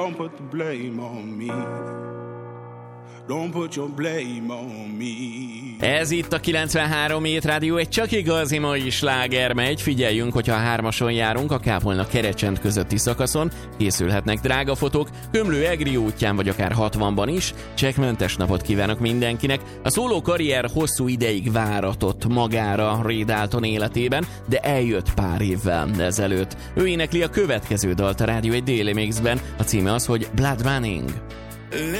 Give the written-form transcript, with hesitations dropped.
Don't put the blame on me. Don't put your blame on me. Ez itt a 93 Hét Rádió, egy csak igazi mai sláger megy. Figyeljünk, hogyha a 3-ason járunk, a Kápolna Kerecsend közötti szakaszon készülhetnek drága fotók, Gömlő-Egri útján vagy akár 60-ban is. Csekkmentes napot kívánok mindenkinek. A szóló karrier hosszú ideig váratott magára Ray Dalton életében, de eljött pár évvel ezelőtt. Ő énekli a következő dalt a Rádió egy déli mixben. A címe az, hogy Blood Running.